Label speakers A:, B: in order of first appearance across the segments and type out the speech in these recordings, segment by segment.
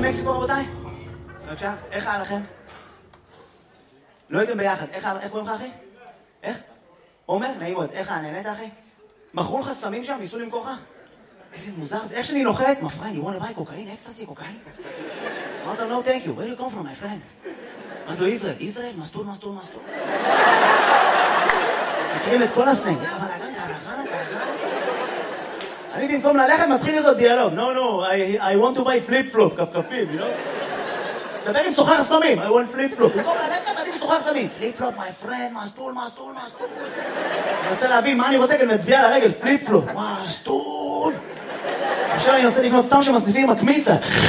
A: במקסיקו רבותיי? בבקשה, איך היה לכם? לא הייתם ביחד, איך קוראים לך אחי? איך? עומר? נעים מאוד, איך היה? נהנית אחי? מכרו לך סמים שם? ניסו למכור לך? איזה מוזר זה, איך שאני נוחת? My friend, you want to buy cocaine? Ecstasy, cocaine? אמרת לו, no thank you, where do you come from my friend? אמרת לו, ישראל, מסטול. מכירים את כל הסנג, אבל הגן, אני במקום ללכת מתחיל להיות דיאלוג. No, I want to buy flip-flop, כפכפים, you know? דבר עם סוחר סמים, I want flip-flop. במקום ללכת, אני בסוחר סמים. flip-flop, my friend, מסטול. אני מנסה להבין מה אני רוצה, כי אני מצביע על הרגל, flip-flop, מסטול. עכשיו אני מנסה לקנות סתם שמסניפים עם הקמיצה.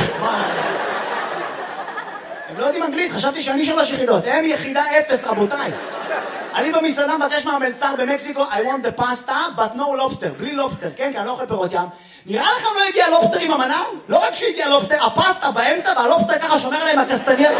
A: הם לא יודעים אנגלית, חשבתי שאני 3 יחידות. הם יחידה 0, רבותיי. אני במסעדה מבקש מהמלצר במקסיקו, I want the pasta, but no lobster, בלי לובסטר, כן? כי אני לא אוכל פירות ים. נראה לכם לא הגיע לובסטר עם המנה? לא רק שהגיע לובסטר, הפסטה באמצע, והלובסטר ככה שומר עליהם הקסטנייטו.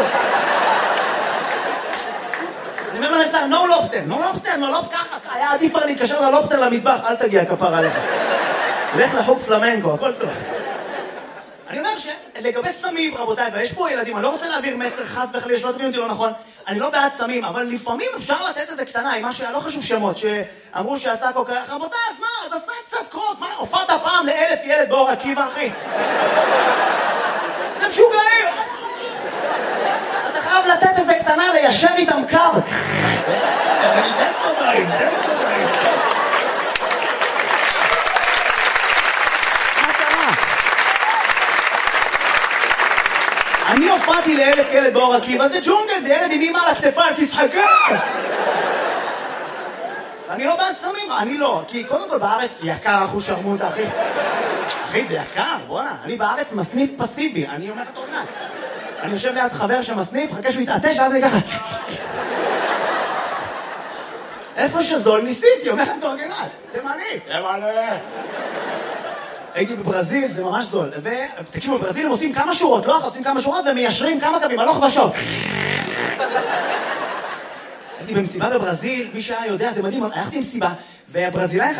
A: אני אומר למלצר, no lobster, ככה, היה עדיף כבר להתקשר ללובסטר למטבח, אל תגיע כפר עליך. לך לחוג פלמנקו, הכל טוב. אני אומר שלגבי סמים, רבותיי, ויש פה ילדים, אני לא רוצה להעביר מסר חס וחלילה, שלא תבינו אותי לא נכון, אני לא בעד סמים, אבל לפעמים אפשר לתת איזה קטנה, עם מה שלא חשוב שמות, שאמרו שעשה קוקה, רבותיי, אז מה, אז עשה קצת קוק, מה, הופעת פעם ל1,000 ילד באור עקיבא, אחי? זה משוגעים! אתה חייב לתת איזה קטנה, ליישר איתם קו. אני דקומיים. אני הופעתי ל1,000 ילד באור עקיבא, זה ג'ונגל, זה ילד עם אמא על הכתפיים, תצחקה! אני לא בעד סמים, אני לא, כי קודם כל בארץ יקר אחוז שרמוט, אחי. אחי, זה יקר, בוא'נה, אני בארץ מסניף פסיבי, אני אומר את אורנן. אני יושב ליד חבר שמסניף, חכה שהוא יתעטש, ואז אני ככה... איפה שזול ניסיתי, אומר את אורנן, תימני. הייתי בברזיל, זה ממש זול. ותקשיבו, בברזיל הם עושים כמה שורות, לא עושים כמה שורות, ומיישרים כמה קווים, הלוך ושוב. הייתי במסיבה בברזיל, מי שהיה יודע, זה מדהים, הלכתי עם סיבה, והברזילאי